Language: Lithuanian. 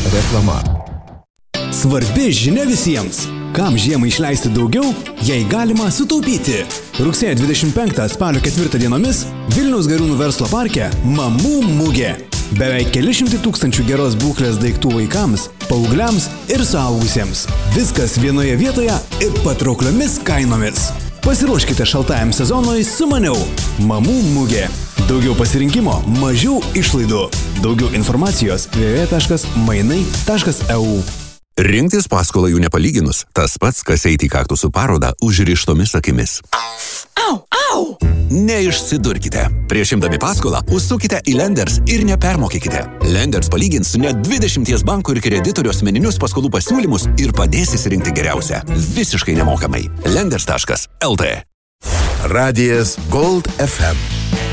Reklama. Svarbi žinia visiems. Kam žiemą išleisti daugiau, jei galima sutaupyti. Rugsėjo 25 spalio 4 dienomis Vilniaus Gariūnų verslo parke Mamų mugė. Beveik keli šimtai tūkstančių geros būklės daiktų vaikams, paaugliams ir suaugusiems. Viskas vienoje vietoje ir patraukliomis kainomis. Pasiruoškite šaltajam sezonui su maniau. Mamų mugė. Daugiau pasirinkimo, mažiau išlaidų. Daugiau informacijos www.mainai.eu. Rinktis paskolą jų nepalyginus, tas pats, kas eiti į kaktusų parodą užrištomis akimis. Au, au! Neišsidurkite. Prieš imdami paskolą užsukite į Lenders ir nepermokykite. Lenders palygins net 20 bankų ir kreditorių asmeninius paskolų pasiūlymus ir padės įsirinkti geriausią. Visiškai nemokamai. Lenders.lt. Radijas Gold FM.